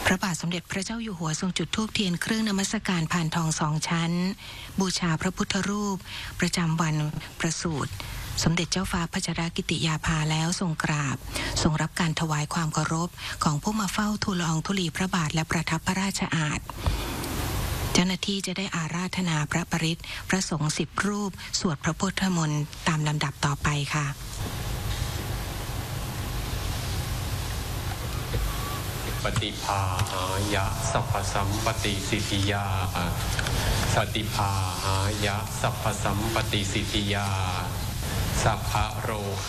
ระบาทสมเด็จพระเจ้าอยู่หัวทรงจุดธูปเทียนเครื่องนมัสการพานทอง2 ชั้นบูชาพระพุทธรูปประจำวันประสูติสมเด็จเจ้าฟ้าพัชรกิติยาภาแล้วทรงกราบทรงรับการถวายความเคารพของผู้มาเฝ้าทูลละอองธุลีพระบาทและประทับพระราชอาสน์เจ้าหน้าที่จะได้อาราธนาพระปริตรพระสงฆ์10 รูปสวดพระพุทธมนต์ตามลำดับต่อไปค่ะปฏิภาหายะสัพพสัมปติสิทธิยาสติภาหายะสัพพสัมปติสิทธิยาสัพพะโรค